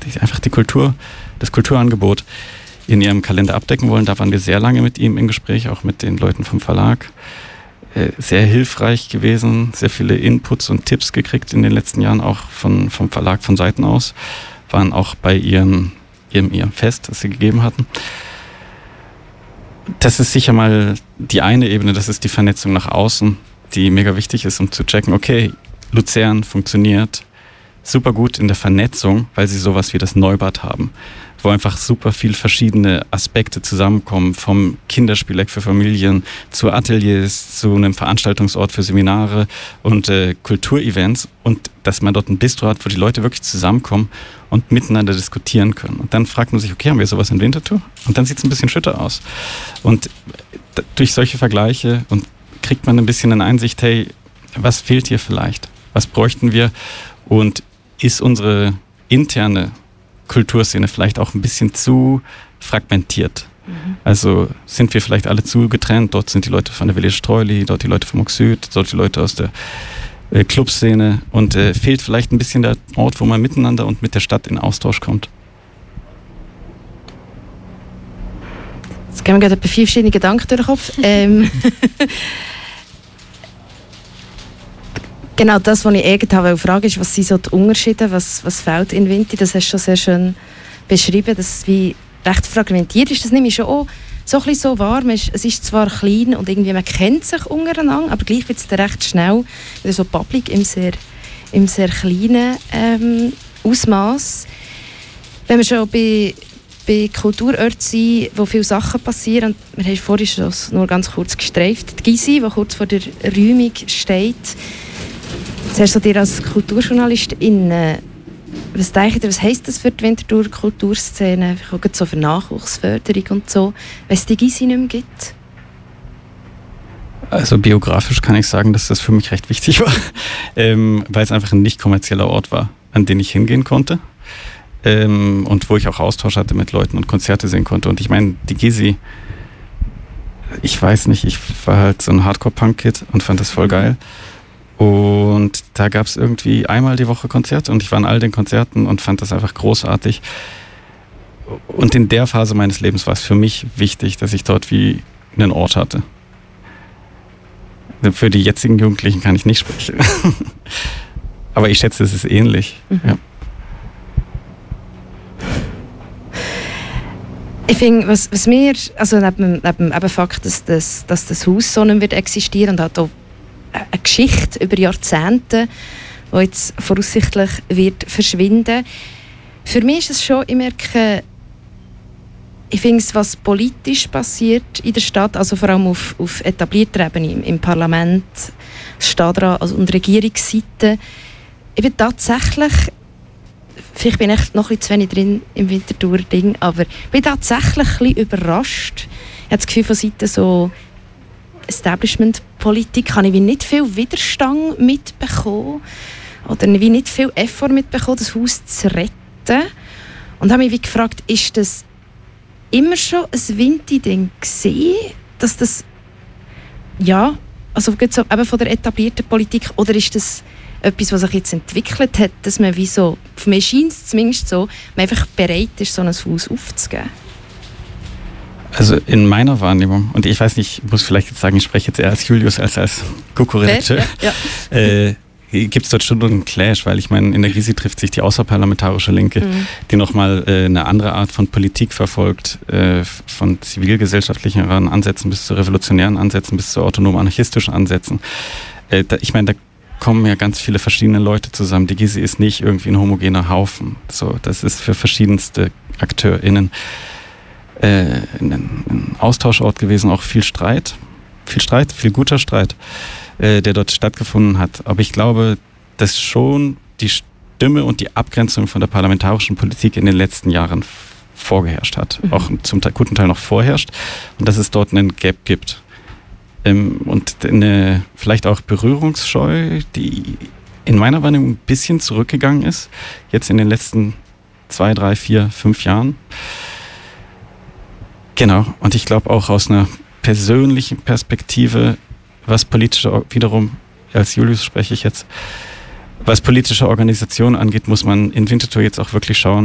einfach das Kulturangebot in ihrem Kalender abdecken wollen. Da waren wir sehr lange mit ihm im Gespräch, auch mit den Leuten vom Verlag. Sehr hilfreich gewesen, sehr viele Inputs und Tipps gekriegt in den letzten Jahren, auch vom Verlag von Seiten aus. Waren auch bei ihrem Fest, das sie gegeben hatten. Das ist sicher mal die eine Ebene, das ist die Vernetzung nach außen, die mega wichtig ist, um zu checken, okay, Luzern funktioniert super gut in der Vernetzung, weil sie sowas wie das Neubad haben, wo einfach super viel verschiedene Aspekte zusammenkommen, vom Kinderspieleck für Familien zu Ateliers, zu einem Veranstaltungsort für Seminare und Kulturevents, und dass man dort ein Bistro hat, wo die Leute wirklich zusammenkommen und miteinander diskutieren können. Und dann fragt man sich, okay, haben wir sowas in Winterthur? Und dann sieht es ein bisschen schütter aus. Und durch solche Vergleiche kriegt man ein bisschen eine Einsicht, hey, was fehlt hier vielleicht? Was bräuchten wir? Und ist unsere interne Kulturszene vielleicht auch ein bisschen zu fragmentiert? Also sind wir vielleicht alle zu getrennt? Dort sind die Leute von der Village Streuli, dort die Leute vom Oxyd, dort die Leute aus der Clubszene, und fehlt vielleicht ein bisschen der Ort, wo man miteinander und mit der Stadt in Austausch kommt. Jetzt gehen wir gerade etwa 4 verschiedene Gedanken durch den Kopf. Genau das, was ich irgendwie frage, ist, was sind so die Unterschiede, was fehlt in Vinti? Das hast du schon sehr schön beschrieben, dass es wie recht fragmentiert ist. Das nehme ich schon auch so ein bisschen so wahr. Es ist zwar klein und irgendwie man kennt sich untereinander, aber gleich wird es dann recht schnell wieder so public im sehr kleinen Ausmaß. Wenn wir schon bei Kulturorten sind, wo viele Sachen passieren, und wir haben vorhin schon nur ganz kurz gestreift, die Gysi, die kurz vor der Räumung steht. Zuerst so dir als Kulturjournalistin, was denkt ihr, was heisst das für die Winterthur Kulturszene, auch so für Nachwuchsförderung und so, wenn es die Gysi nicht mehr gibt? Also biografisch kann ich sagen, dass das für mich recht wichtig war, weil es einfach ein nicht kommerzieller Ort war, an den ich hingehen konnte, und wo ich auch Austausch hatte mit Leuten und Konzerte sehen konnte. Und ich meine, die Gysi, ich weiß nicht, ich war halt so ein Hardcore-Punk-Kid und fand das voll geil. Und da gab es irgendwie einmal die Woche Konzerte, und ich war an all den Konzerten und fand das einfach großartig. Und in der Phase meines Lebens war es für mich wichtig, dass ich dort wie einen Ort hatte. Für die jetzigen Jugendlichen kann ich nicht sprechen. Aber ich schätze, es ist ähnlich. Mhm. Ja. Ich finde, was mir, also neben dem Fakt, dass das Haus so nicht wird existieren und hat auch eine Geschichte über Jahrzehnte, die jetzt voraussichtlich wird verschwinden. Für mich ist es schon, ich finde es, was politisch passiert in der Stadt, also vor allem auf etablierter Ebene, im Parlament, Stadtrat und Regierungsseite, ich bin tatsächlich, vielleicht bin ich noch ein bisschen zu wenig drin im Winterthur-Ding, aber ich bin tatsächlich ein bisschen überrascht. Ich habe das Gefühl, von Seiten so Establishment-Politik habe ich wie nicht viel Widerstand mitbekommen oder wie nicht viel Effort mitbekommen, das Haus zu retten. Und habe mich wie gefragt, ist das immer schon ein Vinti-Ding gewesen, dass das, ja, also so eben von der etablierten Politik, oder ist das etwas, was sich jetzt entwickelt hat, dass man wie so, für mich scheint es zumindest so, man einfach bereit ist, so ein Haus aufzugeben? Also in meiner Wahrnehmung, und ich weiß nicht, ich muss vielleicht jetzt sagen, ich spreche jetzt eher als Julius als Kuku-Redakteur, gibt es dort schon einen Clash, weil ich meine, in der Gysi trifft sich die außerparlamentarische Linke, die nochmal eine andere Art von Politik verfolgt, von zivilgesellschaftlichen Ansätzen bis zu revolutionären Ansätzen, bis zu autonom-anarchistischen Ansätzen. Ich meine, da kommen ja ganz viele verschiedene Leute zusammen. Die Gysi ist nicht irgendwie ein homogener Haufen. So, das ist für verschiedenste AkteurInnen ein Austauschort gewesen, auch viel guter Streit, der dort stattgefunden hat. Aber ich glaube, dass schon die Stimme und die Abgrenzung von der parlamentarischen Politik in den letzten Jahren vorgeherrscht hat. Auch zum guten Teil noch vorherrscht. Und dass es dort einen Gap gibt. Und eine vielleicht auch Berührungsscheu, die in meiner Wahrnehmung ein bisschen zurückgegangen ist, jetzt in den letzten 2, 3, 4, 5 Jahren. Genau, und ich glaube auch aus einer persönlichen Perspektive, was politische, wiederum, als Julius spreche ich jetzt, was politische Organisation angeht, muss man in Winterthur jetzt auch wirklich schauen,